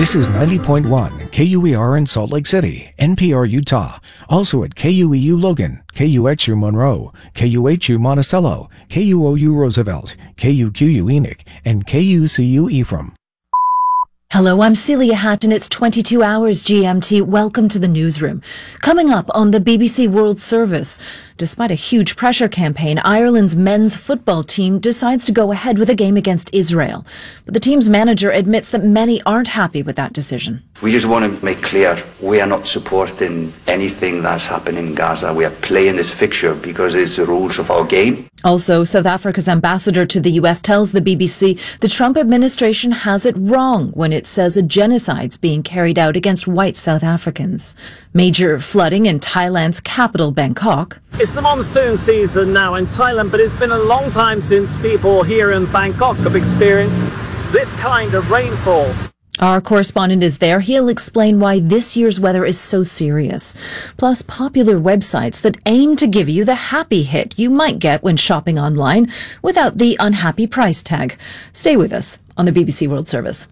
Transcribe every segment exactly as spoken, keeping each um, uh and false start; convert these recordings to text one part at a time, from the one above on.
This is ninety point one K U E R in Salt Lake City, N P R Utah. Also at K U E U Logan, K U X U Monroe, K U H U Monticello, K U O U Roosevelt, K U Q U Enoch, and K U C U Ephraim. Hello, I'm Celia Hatton. It's twenty-two hours G M T. Welcome to the newsroom. Coming up on the B B C World Service. Despite a huge pressure campaign, Ireland's men's football team decides to go ahead with a game against Israel. But the team's manager admits that many aren't happy with that decision. We just want to make clear we are not supporting anything that's happening in Gaza. We are playing this fixture because it's the rules of our game. Also, South Africa's ambassador to the U S tells the B B C the Trump administration has it wrong when it says a genocide's being carried out against white South Africans. Major flooding in Thailand's capital, Bangkok. It's the monsoon season now in Thailand, but it's been a long time since people here in Bangkok have experienced this kind of rainfall. Our correspondent is there. He'll explain why this year's weather is so serious. Plus, popular websites that aim to give you the happy hit you might get when shopping online without the unhappy price tag. Stay with us on the B B C World Service.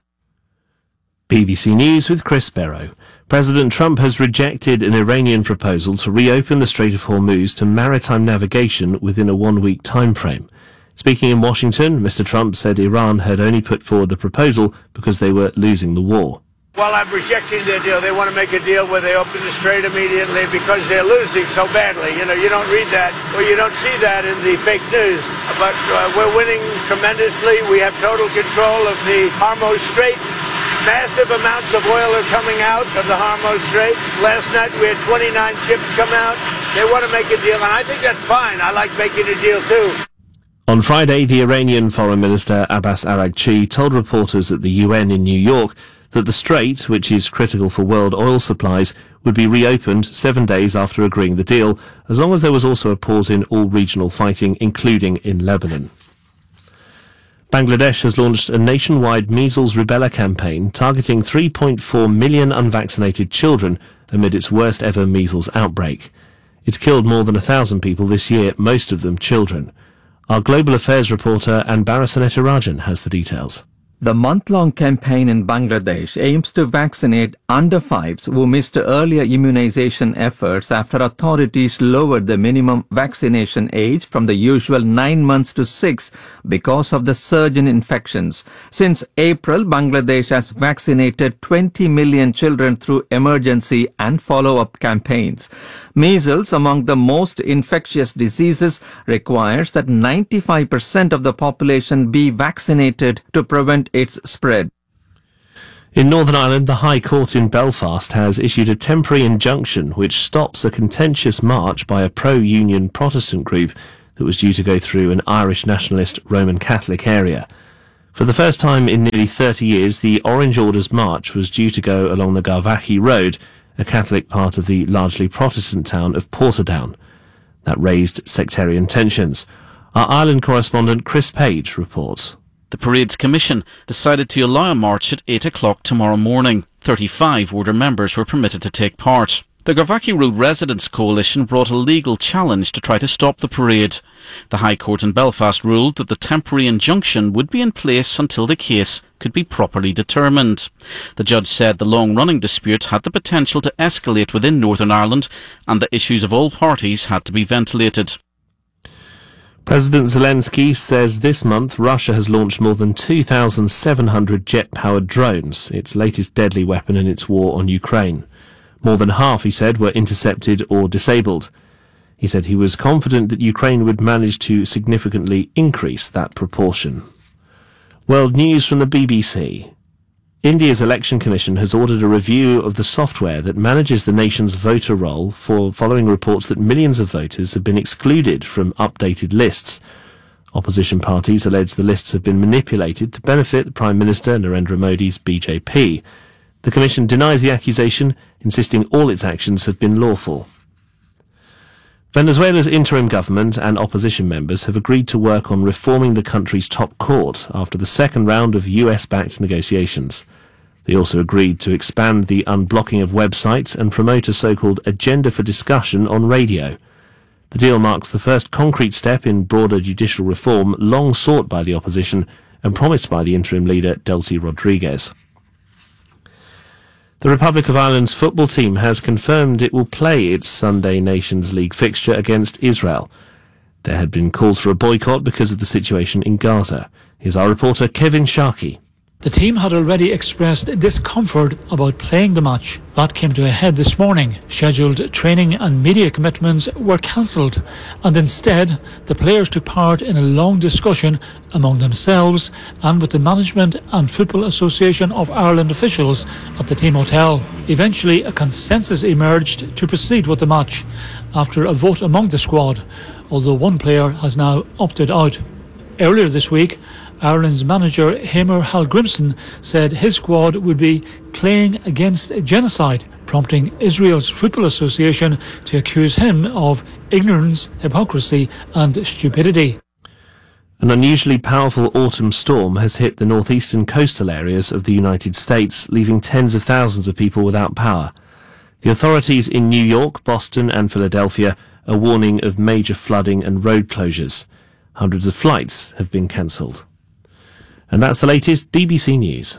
B B C News with Chris Barrow. President Trump has rejected an Iranian proposal to reopen the Strait of Hormuz to maritime navigation within a one-week timeframe. Speaking in Washington, Mister Trump said Iran had only put forward the proposal because they were losing the war. Well, I'm rejecting their deal. They want to make a deal where they open the strait immediately because they're losing so badly. You know, you don't read that or you don't see that in the fake news. But uh, we're winning tremendously. We have total control of the Hormuz Strait. Massive amounts of oil are coming out of the Hormuz Strait. Last night we had twenty-nine ships come out. They want to make a deal, and I think that's fine. I like making a deal too. On Friday, the Iranian Foreign Minister Abbas Araghchi told reporters at the U N in New York that the strait, which is critical for world oil supplies, would be reopened seven days after agreeing the deal, as long as there was also a pause in all regional fighting, including in Lebanon. Bangladesh has launched a nationwide measles rubella campaign targeting three point four million unvaccinated children amid its worst ever measles outbreak. It's killed more than a thousand people this year, most of them children. Our Global Affairs reporter Anbara Sanetarajan has the details. The month-long campaign in Bangladesh aims to vaccinate under fives who missed earlier immunization efforts after authorities lowered the minimum vaccination age from the usual nine months to six because of the surge in infections. Since April, Bangladesh has vaccinated twenty million children through emergency and follow-up campaigns. Measles, among the most infectious diseases, requires that ninety-five percent of the population be vaccinated to prevent its spread. In Northern Ireland, the High Court in Belfast has issued a temporary injunction which stops a contentious march by a pro-union Protestant group that was due to go through an Irish nationalist Roman Catholic area. For the first time in nearly thirty years, the Orange Orders March was due to go along the Garvaghy Road, a Catholic part of the largely Protestant town of Portadown. That raised sectarian tensions. Our Ireland correspondent Chris Page reports. The Parade's Commission decided to allow a march at eight o'clock tomorrow morning. thirty-five order members were permitted to take part. The Garvaghy Road Residents Coalition brought a legal challenge to try to stop the parade. The High Court in Belfast ruled that the temporary injunction would be in place until the case could be properly determined. The judge said the long-running dispute had the potential to escalate within Northern Ireland and the issues of all parties had to be ventilated. President Zelensky says this month Russia has launched more than two thousand seven hundred jet-powered drones, its latest deadly weapon in its war on Ukraine. More than half, he said, were intercepted or disabled. He said he was confident that Ukraine would manage to significantly increase that proportion. World news from the B B C. India's Election Commission has ordered a review of the software that manages the nation's voter roll for following reports that millions of voters have been excluded from updated lists. Opposition parties allege the lists have been manipulated to benefit Prime Minister Narendra Modi's B J P. The Commission denies the accusation, insisting all its actions have been lawful. Venezuela's interim government and opposition members have agreed to work on reforming the country's top court after the second round of U S-backed negotiations. They also agreed to expand the unblocking of websites and promote a so-called agenda for discussion on radio. The deal marks the first concrete step in broader judicial reform long sought by the opposition and promised by the interim leader Delcy Rodriguez. The Republic of Ireland's football team has confirmed it will play its Sunday Nations League fixture against Israel. There had been calls for a boycott because of the situation in Gaza. Here's our reporter Kevin Sharkey. The team had already expressed discomfort about playing the match. That came to a head this morning. Scheduled training and media commitments were cancelled, and instead the players took part in a long discussion among themselves and with the management and Football Association of Ireland officials at the team hotel. Eventually a consensus emerged to proceed with the match after a vote among the squad, although one player has now opted out. Earlier this week, Ireland's manager Hamer Hallgrimsson said his squad would be playing against genocide, prompting Israel's Football Association to accuse him of ignorance, hypocrisy and stupidity. An unusually powerful autumn storm has hit the northeastern coastal areas of the United States, leaving tens of thousands of people without power. The authorities in New York, Boston and Philadelphia are warning of major flooding and road closures. Hundreds of flights have been cancelled. And that's the latest B B C News.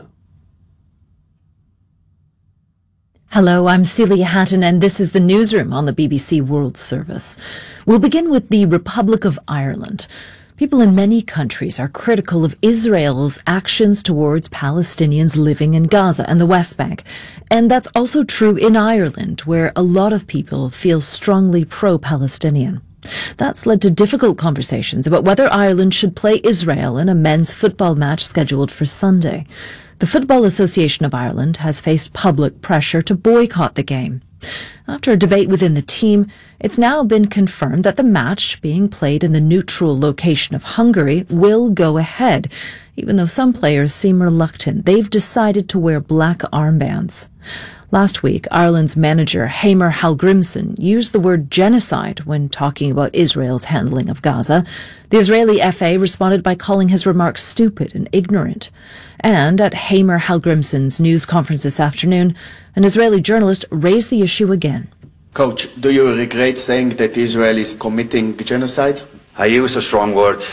Hello, I'm Celia Hatton, and this is the newsroom on the B B C World Service. We'll begin with the Republic of Ireland. People in many countries are critical of Israel's actions towards Palestinians living in Gaza and the West Bank. And that's also true in Ireland, where a lot of people feel strongly pro-Palestinian. That's led to difficult conversations about whether Ireland should play Israel in a men's football match scheduled for Sunday. The Football Association of Ireland has faced public pressure to boycott the game. After a debate within the team, it's now been confirmed that the match, being played in the neutral location of Hungary, will go ahead. Even though some players seem reluctant, they've decided to wear black armbands. Last week, Ireland's manager, Hamer Hallgrimsson, used the word genocide when talking about Israel's handling of Gaza. The Israeli F A responded by calling his remarks stupid and ignorant. And at Hamer Hallgrimsson's news conference this afternoon, an Israeli journalist raised the issue again. Coach, do you regret saying that Israel is committing genocide? I use a strong word.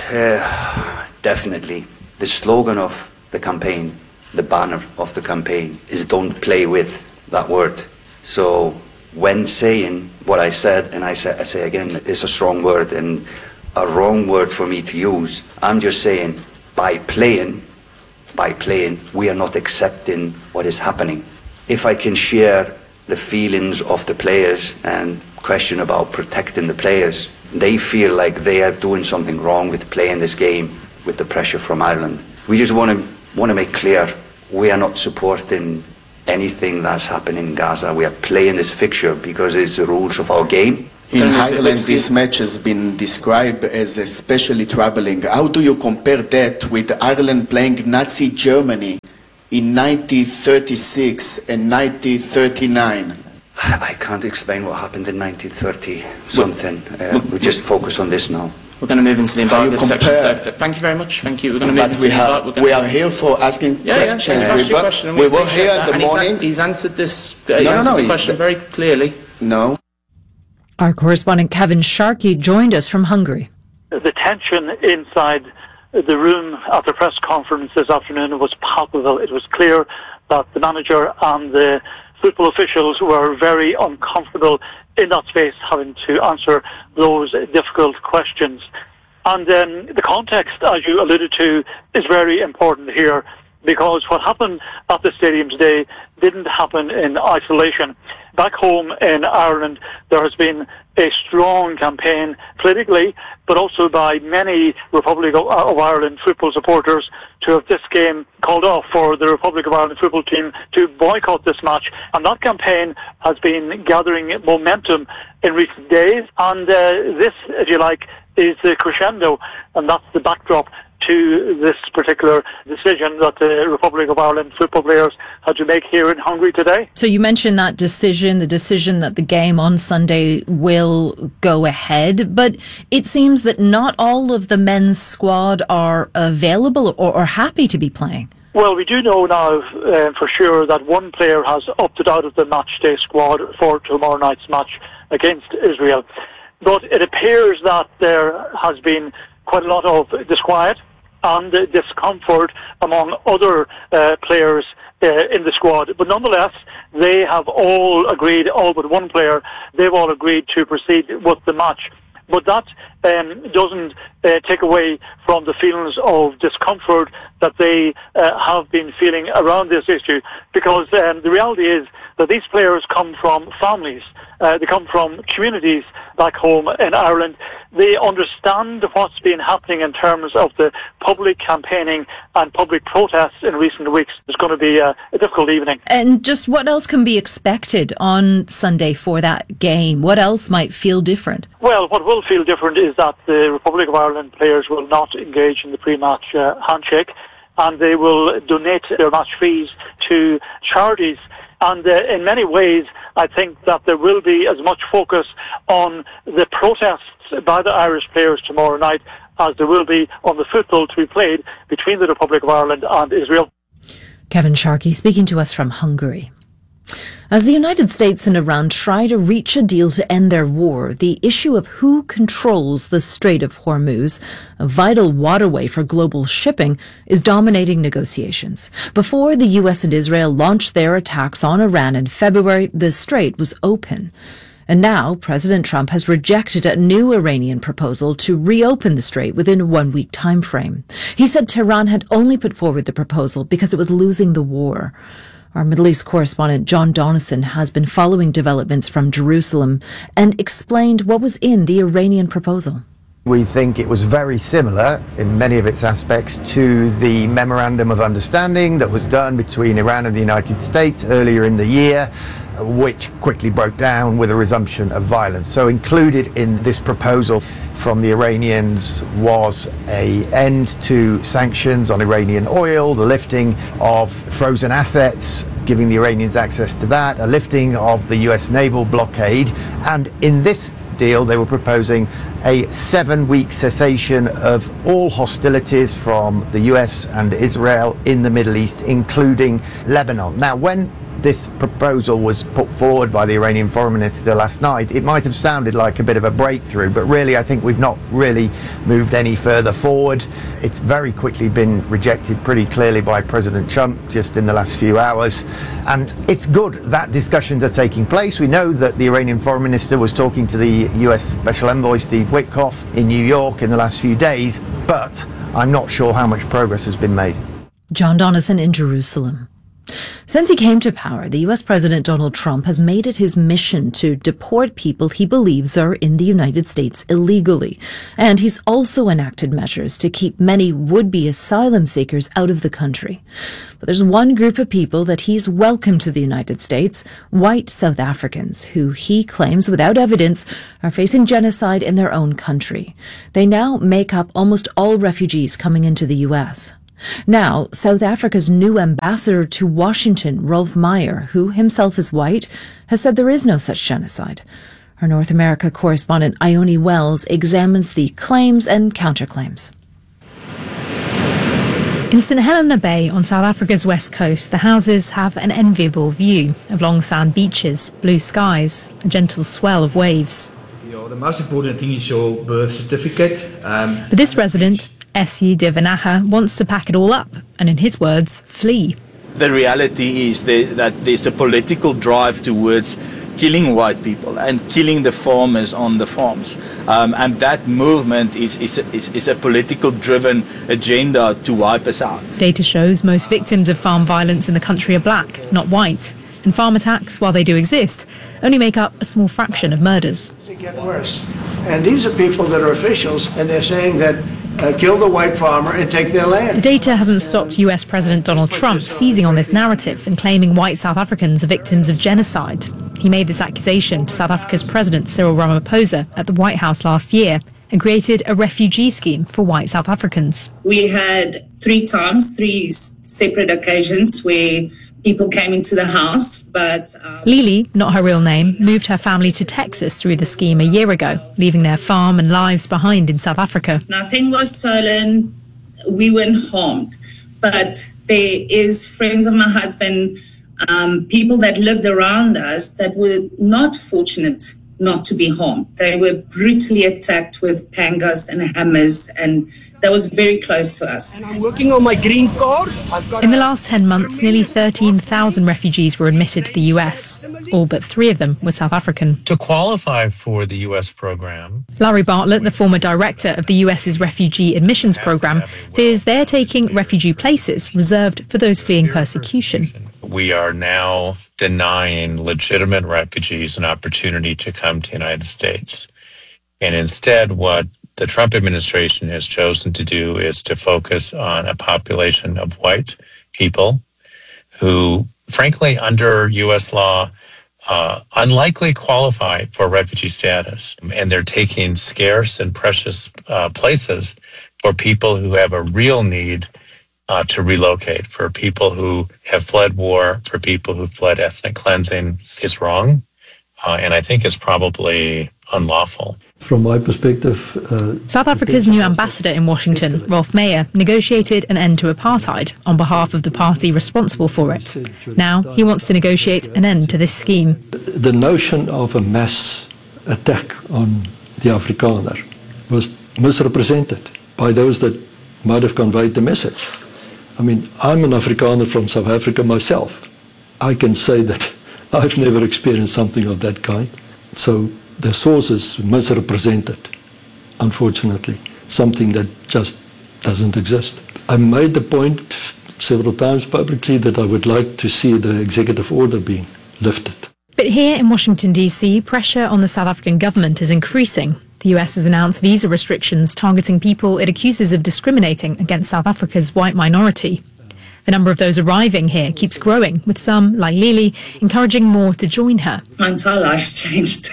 Uh, definitely. The slogan of the campaign, the banner of the campaign, is don't play with that word. So when saying what I said, and I say, I say again, it's a strong word and a wrong word for me to use. I'm just saying by playing, by playing, we are not accepting what is happening. If I can share the feelings of the players and question about protecting the players, they feel like they are doing something wrong with playing this game with the pressure from Ireland. We just want to want to make clear we are not supporting anything that's happening in Gaza. We are playing this fixture because it's the rules of our game. In Ireland, this match has been described as especially troubling. How do you compare that with Ireland playing Nazi Germany in nineteen thirty-six and nineteen thirty-nine? I can't explain what happened in nineteen thirty something. Uh, we just focus on this now. We're going to move into the embargo section. Compare, so, thank you very much. Thank you. We're going to move but into we, the have, embargo. we are here for asking yeah, questions. Yeah, we, question, we, we were here that. the and morning. He's, he's answered this uh, no, he answered no, no, the question very clearly. No. Our correspondent Kevin Sharkey joined us from Hungary. The tension inside the room at the press conference this afternoon was palpable. It was clear that the manager and the football officials were very uncomfortable in that space, having to answer those difficult questions. And um, the context, as you alluded to, is very important here, because what happened at the stadium today didn't happen in isolation. Back home in Ireland, there has been a strong campaign politically, but also by many Republic of Ireland football supporters to have this game called off for the Republic of Ireland football team to boycott this match. And that campaign has been gathering momentum in recent days. And uh, this, if you like, is the crescendo, and that's the backdrop to this particular decision that the Republic of Ireland football players had to make here in Hungary today. So you mentioned that decision, the decision that the game on Sunday will go ahead, but it seems that not all of the men's squad are available or, or happy to be playing. Well, we do know now uh, for sure that one player has opted out of the matchday squad for tomorrow night's match against Israel. But it appears that there has been quite a lot of disquiet and discomfort among other uh, players uh, in the squad. But nonetheless, they have all agreed, all but one player, they've all agreed to proceed with the match. But that um, doesn't uh, take away from the feelings of discomfort that they uh, have been feeling around this issue, because um, the reality is that these players come from families, uh, they come from communities back home in Ireland. They understand what's been happening in terms of the public campaigning and public protests in recent weeks. It's going to be a, a difficult evening. And just what else can be expected on Sunday for that game? What else might feel different? Well, what will feel different is that the Republic of Ireland players will not engage in the pre-match uh, handshake, and they will donate their match fees to charities. And uh, in many ways, I think that there will be as much focus on the protests by the Irish players tomorrow night as there will be on the football to be played between the Republic of Ireland and Israel. Kevin Sharkey speaking to us from Hungary. As the United States and Iran try to reach a deal to end their war, the issue of who controls the Strait of Hormuz, a vital waterway for global shipping, is dominating negotiations. Before the U S and Israel launched their attacks on Iran in February, the strait was open. And now President Trump has rejected a new Iranian proposal to reopen the strait within a one-week time frame. He said Tehran had only put forward the proposal because it was losing the war. Our Middle East correspondent John Donison has been following developments from Jerusalem and explained what was in the Iranian proposal. We think it was very similar in many of its aspects to the Memorandum of Understanding that was done between Iran and the United States earlier in the year, which quickly broke down with a resumption of violence. So included in this proposal from the Iranians was an end to sanctions on Iranian oil, the lifting of frozen assets, giving the Iranians access to that, a lifting of the U S naval blockade, and in this deal they were proposing a seven-week cessation of all hostilities from the U S and Israel in the Middle East, including Lebanon. Now, when this proposal was put forward by the Iranian foreign minister last night, it might have sounded like a bit of a breakthrough, but really I think we've not really moved any further forward. It's very quickly been rejected pretty clearly by President Trump just in the last few hours, and it's good that discussions are taking place. We know that the Iranian foreign minister was talking to the U S Special Envoy Steve Witkoff in New York in the last few days, but I'm not sure how much progress has been made. John Donison in Jerusalem. Since he came to power, the U S President Donald Trump has made it his mission to deport people he believes are in the United States illegally. And he's also enacted measures to keep many would-be asylum seekers out of the country. But there's one group of people that he's welcomed to the United States, white South Africans, who he claims without evidence are facing genocide in their own country. They now make up almost all refugees coming into the U S. Now, South Africa's new ambassador to Washington, Rolf Meyer, who himself is white, has said there is no such genocide. Our North America correspondent Ione Wells examines the claims and counterclaims. In St Helena Bay on South Africa's west coast, the houses have an enviable view of long sand beaches, blue skies, a gentle swell of waves. Yeah, the most important thing is your birth certificate. Um, but this resident, Essie de Vanaha, wants to pack it all up and, in his words, flee. The reality is that, that there's a political drive towards killing white people and killing the farmers on the farms. Um, and that movement is, is, is, is a political driven agenda to wipe us out. Data shows most victims of farm violence in the country are black, not white. And farm attacks, while they do exist, only make up a small fraction of murders. It gets worse. And these are people that are officials, and they're saying that Uh, kill the white farmer and take their land. The data hasn't stopped U S President Donald Trump seizing on this narrative and claiming white South Africans are victims of genocide. He made this accusation to South Africa's President Cyril Ramaphosa at the White House last year and created a refugee scheme for white South Africans. We had three times, three separate occasions where people came into the house, but... Um, Lily, not her real name, moved her family to Texas through the scheme a year ago, leaving their farm and lives behind in South Africa. Nothing was stolen. We weren't harmed. But there is friends of my husband, um, people that lived around us that were not fortunate not to be harmed. They were brutally attacked with pangas and hammers and that was very close to us. And I'm working on my green card. I've got In the last ten months, nearly thirteen thousand refugees were admitted to the U S. All but three of them were South African. To qualify for the U S program, Larry Bartlett, the former director of the U S's refugee admissions program, fears they're taking refugee places reserved for those fleeing persecution. we are now denying legitimate refugees an opportunity to come to the United States. And instead, what the Trump administration has chosen to do is to focus on a population of white people who, frankly, under U S law, uh, unlikely qualify for refugee status. And they're taking scarce and precious uh, places for people who have a real need uh, to relocate, for people who have fled war, for people who fled ethnic cleansing, is wrong. Uh, and I think is probably unlawful. From my perspective, uh, South Africa's new ambassador in Washington, Rolf Meyer, negotiated an end to apartheid on behalf of the party responsible for it. Now he wants to negotiate an end to this scheme. The notion of a mass attack on the Afrikaner was misrepresented by those that might have conveyed the message. I mean, I'm an Afrikaner from South Africa myself. I can say that I've never experienced something of that kind. So the source is misrepresented, unfortunately, something that just doesn't exist. I made the point several times publicly that I would like to see the executive order being lifted. But here in Washington, D C, pressure on the South African government is increasing. The U S has announced visa restrictions targeting people it accuses of discriminating against South Africa's white minority. The number of those arriving here keeps growing, with some, like Lily, encouraging more to join her. My entire life's changed.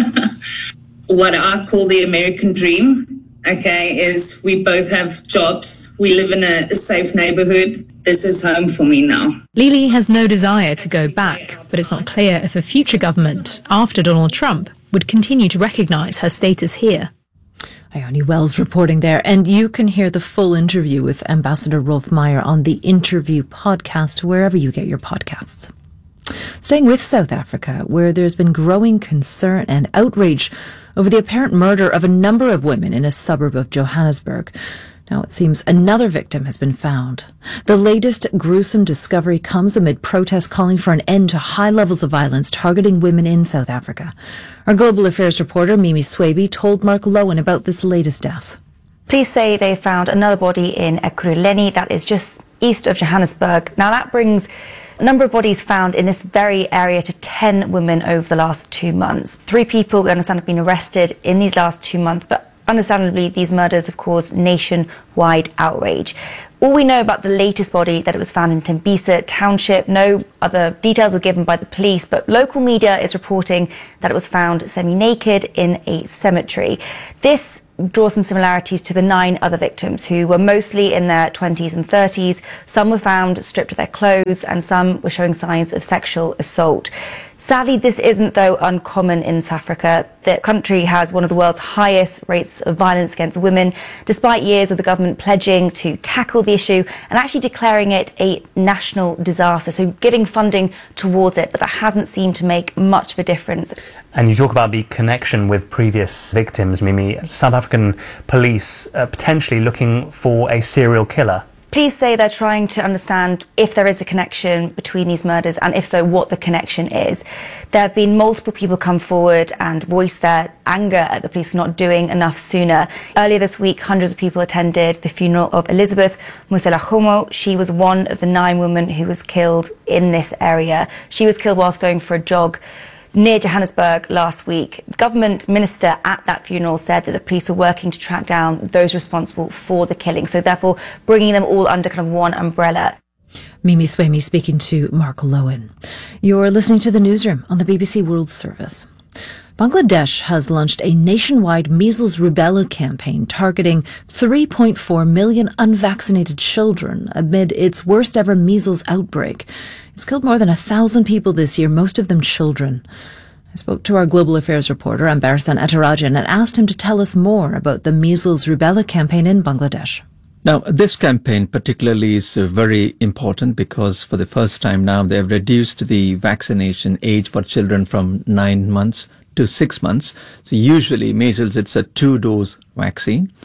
What I call the American dream, okay, is we both have jobs, we live in a, a safe neighborhood. This is home for me now. Lily has no desire to go back, but it's not clear if a future government, after Donald Trump, would continue to recognise her status here. Ione Wells reporting there, and you can hear the full interview with Ambassador Rolf Meyer on the Interview podcast, wherever you get your podcasts. Staying with South Africa, where there's been growing concern and outrage over the apparent murder of a number of women in a suburb of Johannesburg. Now it seems another victim has been found. The latest gruesome discovery comes amid protests calling for an end to high levels of violence targeting women in South Africa. Our Global Affairs reporter Mimi Swaby told Mark Lowen about this latest death. Police say they found another body in Ekurhuleni, that is just east of Johannesburg. Now that brings a number of bodies found in this very area to ten women over the last two months. Three people, we understand, have been arrested in these last two months, but understandably, these murders have caused nationwide outrage. All we know about the latest body, that it was found in Tembisa Township. No other details were given by the police, but local media is reporting that it was found semi-naked in a cemetery. This draws some similarities to the nine other victims, who were mostly in their twenties and thirties. Some were found stripped of their clothes, and some were showing signs of sexual assault. Sadly, this isn't, though, uncommon in South Africa. The country has one of the world's highest rates of violence against women, despite years of the government pledging to tackle the issue and actually declaring it a national disaster, so giving funding towards it, but that hasn't seemed to make much of a difference. And you talk about the connection with previous victims, Mimi. South African police uh, potentially looking for a serial killer. Police say they're trying to understand if there is a connection between these murders, and if so, what the connection is. There have been multiple people come forward and voice their anger at the police for not doing enough sooner. Earlier this week, hundreds of people attended the funeral of Elizabeth Muselahomo. She was one of the nine women who was killed in this area. She was killed whilst going for a jog near Johannesburg last week. The government minister at that funeral said that the police are working to track down those responsible for the killing, so therefore bringing them all under kind of one umbrella. Mimi Swaby speaking to Mark Lowen. You're listening to the Newsroom on the B B C World Service. Bangladesh has launched a nationwide measles rubella campaign targeting three point four million unvaccinated children amid its worst ever measles outbreak. It's killed more than a thousand people this year, most of them children. I spoke to our Global Affairs reporter, Ambarsan Attarajan, and asked him to tell us more about the measles rubella campaign in Bangladesh. Now, this campaign particularly is uh, very important because for the first time now they have reduced the vaccination age for children from nine months to six months. So usually measles, it's a two-dose vaccine.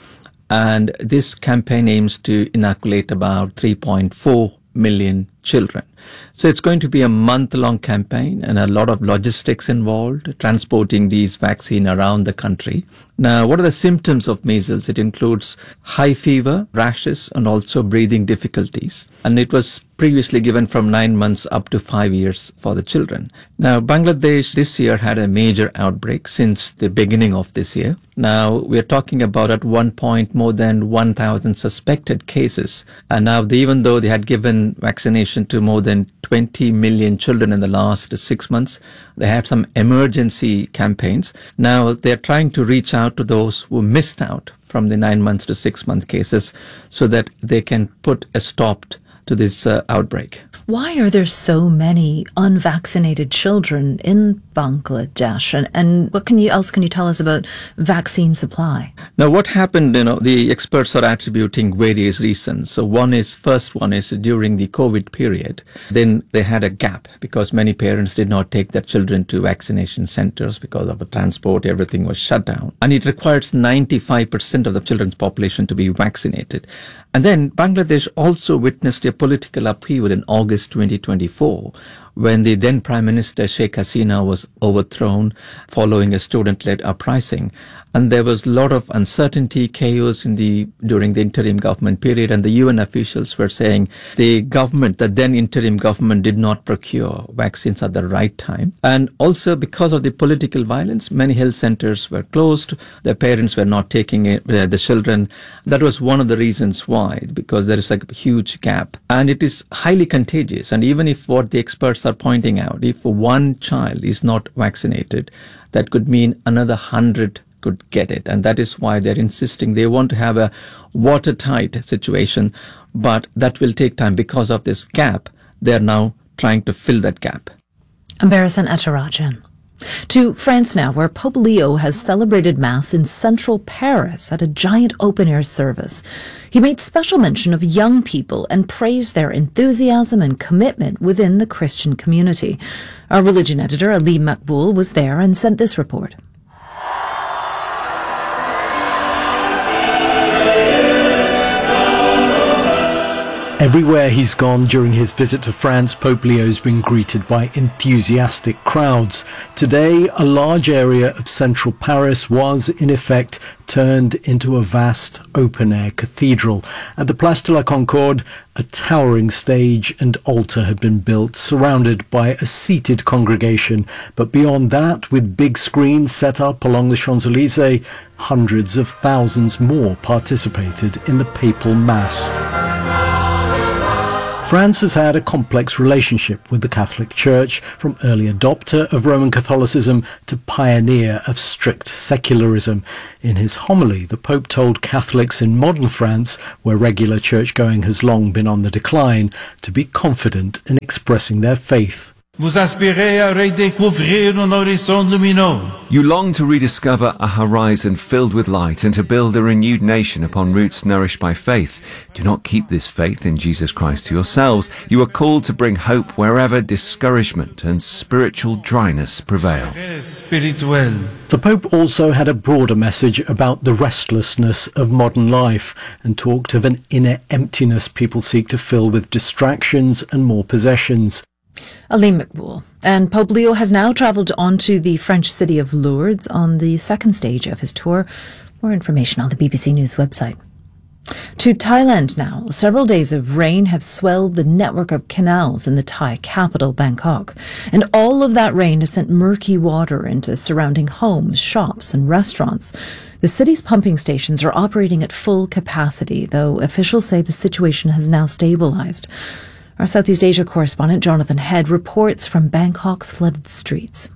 And this campaign aims to inoculate about three point four million children. So it's going to be a month-long campaign and a lot of logistics involved, transporting these vaccines around the country. Now, what are the symptoms of measles? It includes high fever, rashes, and also breathing difficulties. And it was previously given from nine months up to five years for the children. Now, Bangladesh this year had a major outbreak since the beginning of this year. Now, we're talking about at one point more than one thousand suspected cases. And now, they, even though they had given vaccination to more than twenty million children in the last six months, they had some emergency campaigns. Now, they're trying to reach out to those who missed out from the nine months to six month cases so that they can put a stop to this uh, outbreak. Why are there so many unvaccinated children in Bangladesh? And, and what can you else can you tell us about vaccine supply? Now, what happened, you know, the experts are attributing various reasons. So one is, first one is during the COVID period, then they had a gap because many parents did not take their children to vaccination centers because of the transport, everything was shut down. And it requires ninety-five percent of the children's population to be vaccinated. And then Bangladesh also witnessed a political upheaval in August twenty twenty-four, when the then Prime Minister Sheikh Hasina was overthrown following a student-led uprising. And there was a lot of uncertainty, chaos in the during the interim government period, and the U N officials were saying the government, the then interim government, did not procure vaccines at the right time. And also because of the political violence, many health centers were closed. Their parents were not taking it, uh, the children. That was one of the reasons why, because there is a huge gap. And it is highly contagious. And even if what the experts are pointing out, if one child is not vaccinated, that could mean another hundred could get it. And that is why they're insisting they want to have a watertight situation, but that will take time. Because of this gap, they're now trying to fill that gap. Ambarasan Ethirajan. To France now, where Pope Leo has celebrated Mass in central Paris at a giant open-air service. He made special mention of young people and praised their enthusiasm and commitment within the Christian community. Our religion editor, Ali Makboul, was there and sent this report. Everywhere he's gone during his visit to France, Pope Leo's been greeted by enthusiastic crowds. Today, a large area of central Paris was, in effect, turned into a vast open-air cathedral. At the Place de la Concorde, a towering stage and altar had been built, surrounded by a seated congregation. But beyond that, with big screens set up along the Champs-Élysées, hundreds of thousands more participated in the papal Mass. France has had a complex relationship with the Catholic Church, from early adopter of Roman Catholicism to pioneer of strict secularism. In his homily, the Pope told Catholics in modern France, where regular church-going has long been on the decline, to be confident in expressing their faith. Vous aspirez à redécouvrir un horizon lumineux. You long to rediscover a horizon filled with light and to build a renewed nation upon roots nourished by faith. Do not keep this faith in Jesus Christ to yourselves. You are called to bring hope wherever discouragement and spiritual dryness prevail. The Pope also had a broader message about the restlessness of modern life and talked of an inner emptiness people seek to fill with distractions and more possessions. Ali Makboul. And Pope Leo has now travelled on to the French city of Lourdes on the second stage of his tour. More information on the B B C News website. To Thailand now. Several days of rain have swelled the network of canals in the Thai capital, Bangkok. And all of that rain has sent murky water into surrounding homes, shops and restaurants. The city's pumping stations are operating at full capacity, though officials say the situation has now stabilized. Our Southeast Asia correspondent Jonathan Head reports from Bangkok's flooded streets.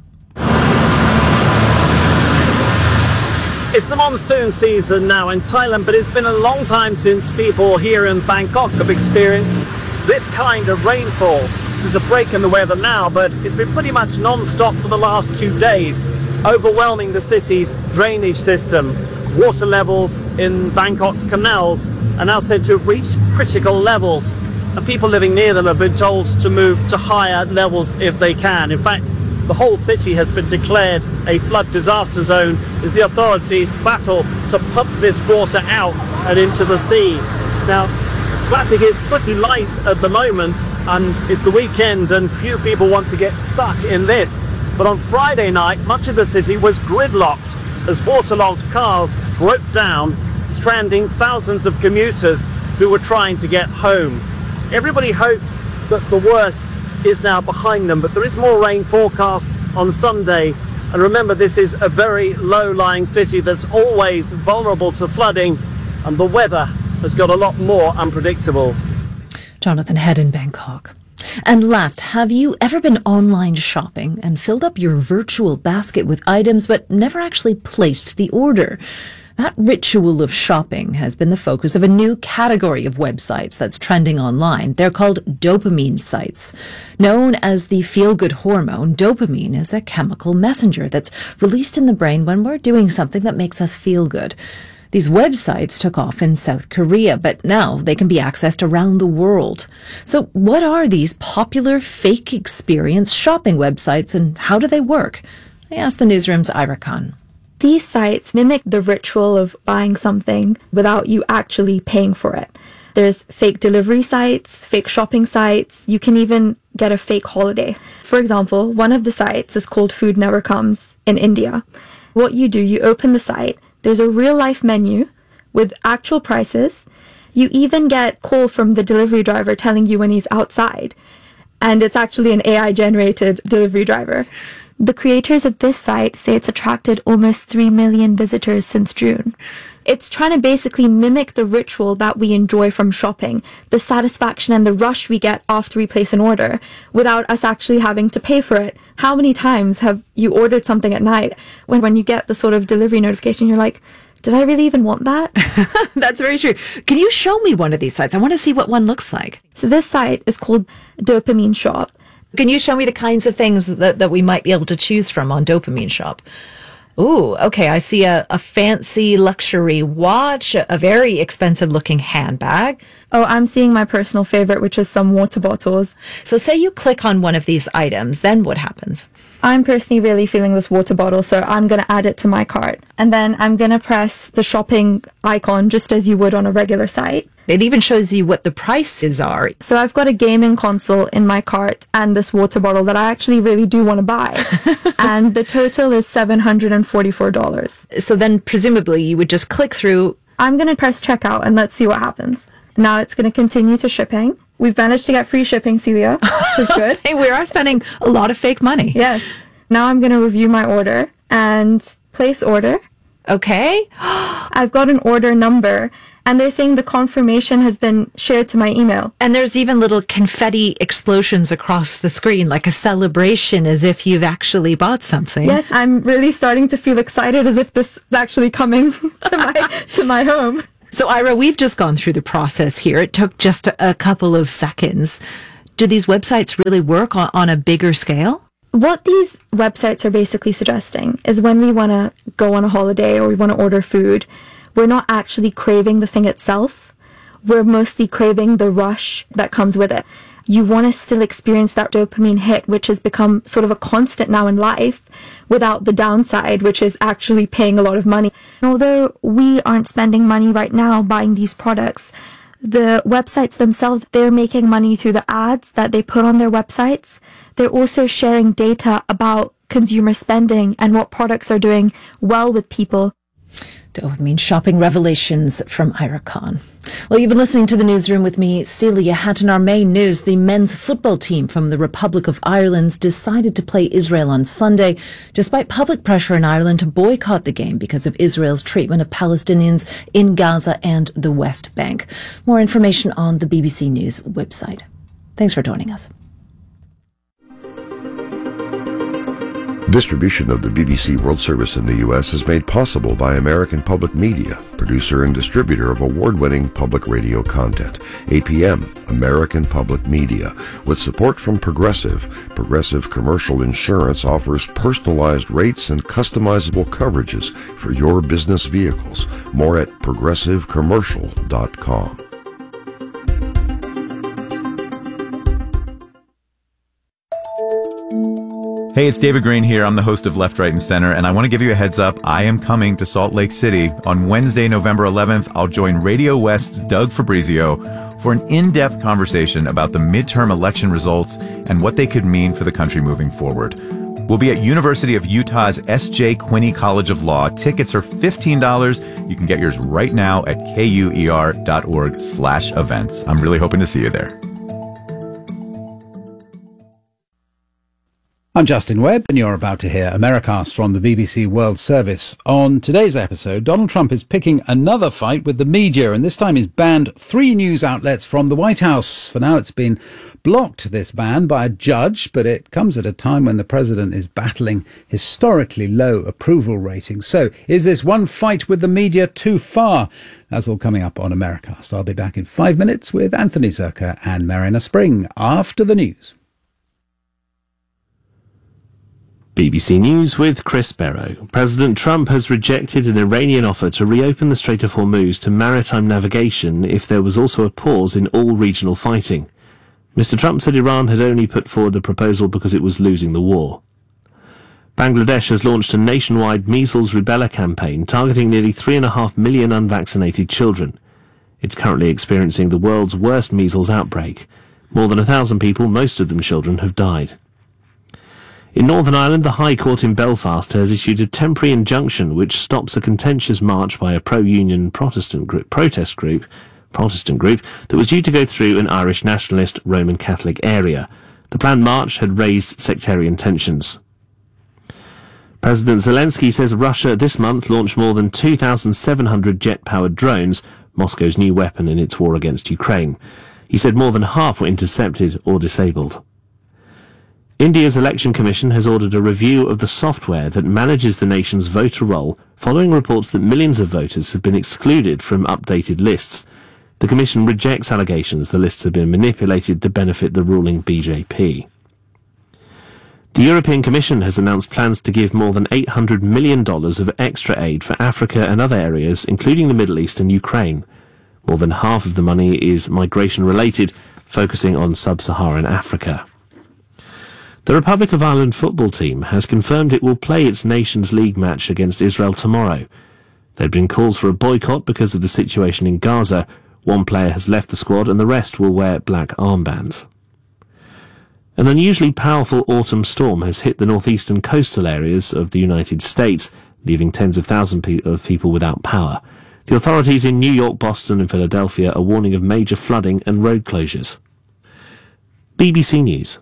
It's the monsoon season now in Thailand, but it's been a long time since people here in Bangkok have experienced this kind of rainfall. There's a break in the weather now, but it's been pretty much non-stop for the last two days, overwhelming the city's drainage system. Water levels in Bangkok's canals are now said to have reached critical levels, and people living near them have been told to move to higher levels if they can. In fact, the whole city has been declared a flood disaster zone as the authorities battle to pump this water out and into the sea. Now, traffic is pretty light at the moment, and it's the weekend and few people want to get stuck in this. But on Friday night, much of the city was gridlocked as waterlogged cars broke down, stranding thousands of commuters who were trying to get home. Everybody hopes that the worst is now behind them, but there is more rain forecast on Sunday. And remember, this is a very low-lying city that's always vulnerable to flooding, and the weather has got a lot more unpredictable. Jonathan Head in Bangkok. And last, have you ever been online shopping and filled up your virtual basket with items but never actually placed the order? That ritual of shopping has been the focus of a new category of websites that's trending online. They're called dopamine sites. Known as the feel-good hormone, dopamine is a chemical messenger that's released in the brain when we're doing something that makes us feel good. These websites took off in South Korea, but now they can be accessed around the world. So what are these popular fake experience shopping websites and how do they work? I asked the newsroom's Ira Khan. These sites mimic the ritual of buying something without you actually paying for it. There's fake delivery sites, fake shopping sites. You can even get a fake holiday. For example, one of the sites is called Food Never Comes in India. What you do, you open the site. There's a real-life menu with actual prices. You even get a call from the delivery driver telling you when he's outside. And it's actually an A I-generated delivery driver. The creators of this site say it's attracted almost three million visitors since June. It's trying to basically mimic the ritual that we enjoy from shopping, the satisfaction and the rush we get after we place an order, without us actually having to pay for it. How many times have you ordered something at night when, when you get the sort of delivery notification, you're like, did I really even want that? That's very true. Can you show me one of these sites? I want to see what one looks like. So this site is called Dopamine Shop. Can you show me the kinds of things that, that we might be able to choose from on Dopamine Shop? Ooh, okay. I see a, a fancy luxury watch, a, a very expensive looking handbag. Oh, I'm seeing my personal favorite, which is some water bottles. So say you click on one of these items, then what happens? I'm personally really feeling this water bottle, so I'm going to add it to my cart. And then I'm going to press the shopping icon just as you would on a regular site. It even shows you what the prices are. So I've got a gaming console in my cart and this water bottle that I actually really do want to buy. And the total is seven hundred forty-four dollars. So then presumably you would just click through. I'm going to press checkout and let's see what happens. Now it's going to continue to shipping. We've managed to get free shipping, Celia, which is good. Hey, we are spending a lot of fake money. Yes. Now I'm going to review my order and place order. Okay. I've got an order number, and they're saying the confirmation has been shared to my email. And there's even little confetti explosions across the screen, like a celebration as if you've actually bought something. Yes, I'm really starting to feel excited as if this is actually coming to my to my home. So, Ira, we've just gone through the process here. It took just a, a couple of seconds. Do these websites really work on, on a bigger scale? What these websites are basically suggesting is when we want to go on a holiday or we want to order food, we're not actually craving the thing itself. We're mostly craving the rush that comes with it. You want to still experience that dopamine hit, which has become sort of a constant now in life, without the downside, which is actually paying a lot of money. Although we aren't spending money right now buying these products, the websites themselves, they're making money through the ads that they put on their websites. They're also sharing data about consumer spending and what products are doing well with people. Dopamine shopping revelations from Ira Khan. Well, you've been listening to the newsroom with me, Celia Hatton. Our main news: the men's football team from the Republic of Ireland decided to play Israel on Sunday, despite public pressure in Ireland to boycott the game because of Israel's treatment of Palestinians in Gaza and the West Bank. More information on the B B C News website. Thanks for joining us. Distribution of the B B C World Service in the U S is made possible by American Public Media, producer and distributor of award-winning public radio content. A P M, American Public Media. With support from Progressive, Progressive Commercial Insurance offers personalized rates and customizable coverages for your business vehicles. More at progressive commercial dot com. Hey, it's David Green here. I'm the host of Left, Right, and Center, and I want to give you a heads up. I am coming to Salt Lake City. On Wednesday, November eleventh, I'll join Radio West's Doug Fabrizio for an in-depth conversation about the midterm election results and what they could mean for the country moving forward. We'll be at University of Utah's S J Quinney College of Law. Tickets are fifteen dollars. You can get yours right now at kuer.org slash events. I'm really hoping to see you there. I'm Justin Webb, and you're about to hear Americast from the B B C World Service. On today's episode, Donald Trump is picking another fight with the media, and this time he's banned three news outlets from the White House. For now, it's been blocked, this ban, by a judge, but it comes at a time when the president is battling historically low approval ratings. So, is this one fight with the media too far? That's all coming up on Americast. I'll be back in five minutes with Anthony Zerker and Mariana Spring after the news. B B C News with Chris Barrow. President Trump has rejected an Iranian offer to reopen the Strait of Hormuz to maritime navigation if there was also a pause in all regional fighting. Mister Trump said Iran had only put forward the proposal because it was losing the war. Bangladesh has launched a nationwide measles rubella campaign targeting nearly three and a half million unvaccinated children. It's currently experiencing the world's worst measles outbreak. More than a thousand people, most of them children, have died. In Northern Ireland, the High Court in Belfast has issued a temporary injunction which stops a contentious march by a pro-union Protestant group, protest group, Protestant group that was due to go through an Irish nationalist Roman Catholic area. The planned march had raised sectarian tensions. President Zelensky says Russia this month launched more than two thousand seven hundred jet-powered drones, Moscow's new weapon in its war against Ukraine. He said more than half were intercepted or disabled. India's Election Commission has ordered a review of the software that manages the nation's voter roll following reports that millions of voters have been excluded from updated lists. The Commission rejects allegations the lists have been manipulated to benefit the ruling B J P. The European Commission has announced plans to give more than eight hundred million dollars of extra aid for Africa and other areas, including the Middle East and Ukraine. More than half of the money is migration-related, focusing on sub-Saharan Africa. The Republic of Ireland football team has confirmed it will play its Nations League match against Israel tomorrow. There had been calls for a boycott because of the situation in Gaza. One player has left the squad and the rest will wear black armbands. An unusually powerful autumn storm has hit the northeastern coastal areas of the United States, leaving tens of thousands of people without power. The authorities in New York, Boston and Philadelphia are warning of major flooding and road closures. B B C News.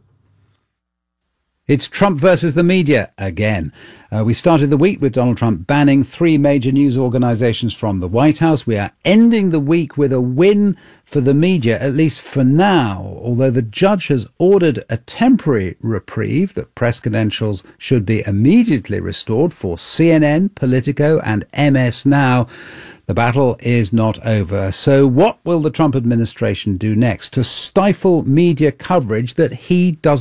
It's Trump versus the media again. Uh, we started the week with Donald Trump banning three major news organizations from the White House. We are ending the week with a win for the media, at least for now, although the judge has ordered a temporary reprieve that press credentials should be immediately restored for C N N, Politico and M S Now. The battle is not over. So what will the Trump administration do next to stifle media coverage that he doesn't